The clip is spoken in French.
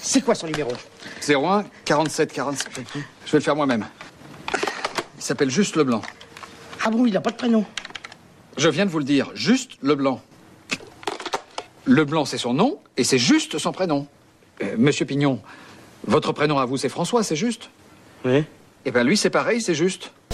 C'est quoi son numéro? 01 47 47. Je vais le faire moi-même. Il s'appelle Juste Leblanc. Ah bon, il n'a pas de prénom? Je viens de vous le dire, Juste Leblanc. Leblanc, c'est son nom, et c'est Juste son prénom. Monsieur Pignon, votre prénom à vous, c'est François, c'est juste? Oui. Eh bien, lui, c'est pareil, c'est Juste.